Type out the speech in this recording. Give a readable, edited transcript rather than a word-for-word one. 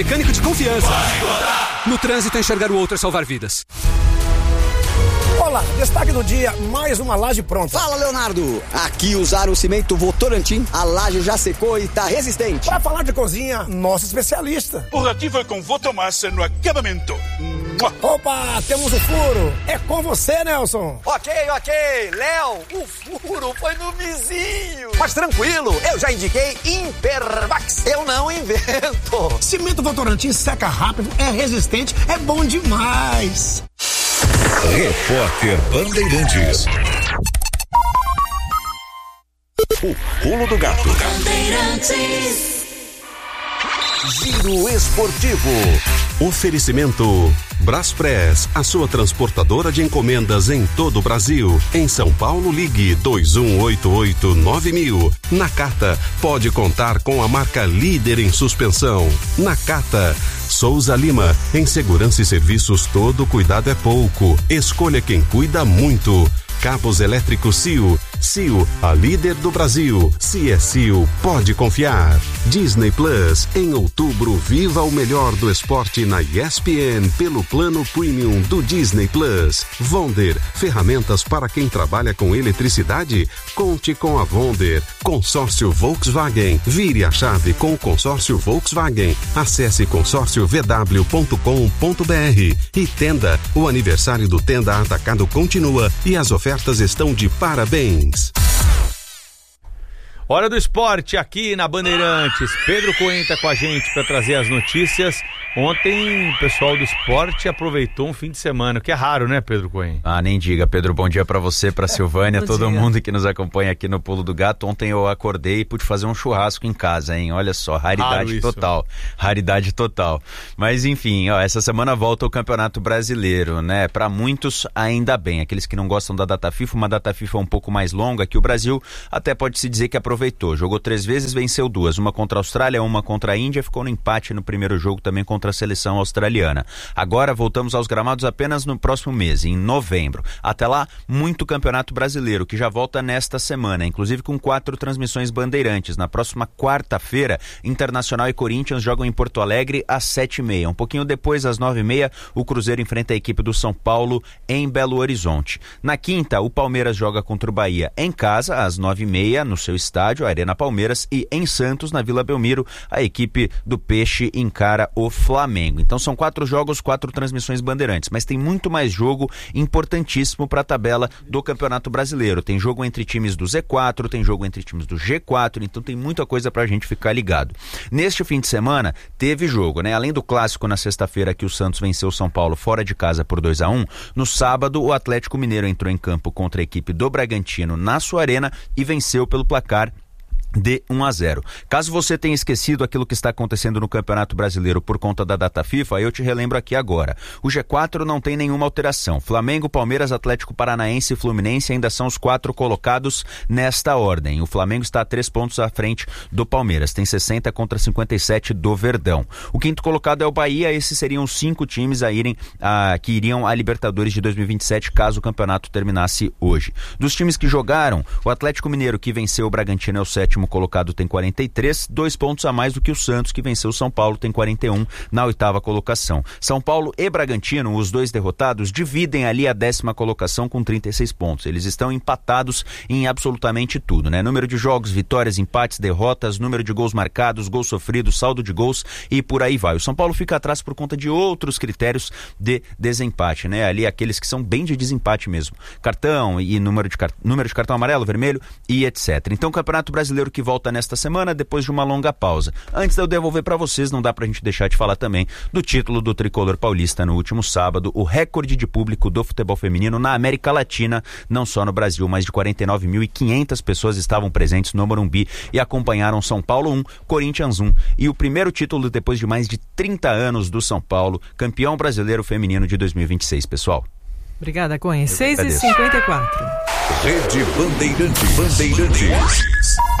Mecânico de confiança. No trânsito, enxergar o outro é salvar vidas. Olá, destaque do dia, mais uma laje pronta. Fala, Leonardo. Aqui usaram o cimento Votorantim, a laje já secou e tá resistente. Para falar de cozinha, nosso especialista. O rativo é com Votomassa no acabamento. Opa, temos o furo. É com você, Nelson. Ok. Léo, o furo foi no vizinho. Mas tranquilo, eu já indiquei Impervax. Eu não invento. Cimento Votorantim seca rápido, é resistente, é bom demais. Repórter Bandeirantes. O pulo do gato. Giro esportivo. Oferecimento Braspress, a sua transportadora de encomendas em todo o Brasil. Em São Paulo, ligue 2188-9000. Nakata, pode contar com a marca líder em suspensão. Nakata. Souza Lima, em segurança e serviços todo cuidado é pouco. Escolha quem cuida muito. Cabos elétricos Cio. Cio, a líder do Brasil. Se é Cio, pode confiar. Disney Plus, em outubro, viva o melhor do esporte na ESPN pelo plano premium do Disney Plus. Vonder, ferramentas para quem trabalha com eletricidade? Conte com a Vonder. Consórcio Volkswagen, vire a chave com o consórcio Volkswagen. Acesse consórciovw.com.br. E Tenda, o aniversário do Tenda Atacado continua e as ofertas estão de parabéns. Hora do esporte aqui na Bandeirantes. Pedro Cohen tá com a gente para trazer as notícias. Ontem o pessoal do esporte aproveitou um fim de semana, que é raro, né, Pedro Cohen? Nem diga, Pedro. Bom dia pra você, pra Silvânia, todo mundo que nos acompanha aqui no Pulo do Gato. Ontem eu acordei e pude fazer um churrasco em casa, hein? Olha só, raridade total. Raridade total. Mas enfim, essa semana volta o Campeonato Brasileiro, né? Pra muitos, ainda bem. Aqueles que não gostam da data FIFA, uma data FIFA um pouco mais longa, que o Brasil até pode-se dizer que aproveitou. Jogou 3 vezes, venceu 2. Uma contra a Austrália, uma contra a Índia, ficou no empate no primeiro jogo também contra a seleção australiana. Agora voltamos aos gramados apenas no próximo mês, em novembro. Até lá, muito Campeonato Brasileiro, que já volta nesta semana, inclusive com 4 transmissões bandeirantes. Na próxima quarta-feira, Internacional e Corinthians jogam em Porto Alegre às 7h30. Um pouquinho depois, às 9h30, o Cruzeiro enfrenta a equipe do São Paulo em Belo Horizonte. Na quinta, o Palmeiras joga contra o Bahia em casa, às 9h30, no seu estádio, a Arena Palmeiras, e em Santos, na Vila Belmiro, a equipe do Peixe encara o Flamengo. Então são 4 jogos, 4 transmissões bandeirantes, mas tem muito mais jogo importantíssimo para a tabela do Campeonato Brasileiro. Tem jogo entre times do Z4, tem jogo entre times do G4, então tem muita coisa pra gente ficar ligado. Neste fim de semana teve jogo, né? Além do clássico na sexta-feira que o Santos venceu o São Paulo fora de casa por 2-1, no sábado o Atlético Mineiro entrou em campo contra a equipe do Bragantino na sua arena e venceu pelo placar de 1-0. Caso você tenha esquecido aquilo que está acontecendo no Campeonato Brasileiro por conta da data FIFA, eu te relembro aqui agora. O G4 não tem nenhuma alteração. Flamengo, Palmeiras, Atlético Paranaense e Fluminense ainda são os 4 colocados nesta ordem. O Flamengo está a 3 pontos à frente do Palmeiras. Tem 60 contra 57 do Verdão. O quinto colocado é o Bahia. Esses seriam os 5 times que iriam à Libertadores de 2027 caso o campeonato terminasse hoje. Dos times que jogaram, o Atlético Mineiro, que venceu o Bragantino, é o 7º colocado, tem 43, 2 pontos a mais do que o Santos, que venceu o São Paulo, tem 41 na 8ª colocação. São Paulo e Bragantino, os 2 derrotados, dividem ali a 10ª colocação com 36 pontos. Eles estão empatados em absolutamente tudo, né? Número de jogos, vitórias, empates, derrotas, número de gols marcados, gols sofridos, saldo de gols e por aí vai. O São Paulo fica atrás por conta de outros critérios de desempate, né? Ali aqueles que são bem de desempate mesmo. Cartão e número de cartão amarelo, vermelho e etc. Então o Campeonato Brasileiro que volta nesta semana depois de uma longa pausa. Antes de eu devolver para vocês, não dá pra gente deixar de falar também do título do Tricolor Paulista no último sábado, o recorde de público do futebol feminino na América Latina, não só no Brasil. Mais de 49.500 pessoas estavam presentes no Morumbi e acompanharam São Paulo 1, Corinthians 1 e o primeiro título depois de mais de 30 anos do São Paulo, campeão brasileiro feminino de 2026, pessoal. Obrigada, Cohen. 6h54. Rede Bandeirantes.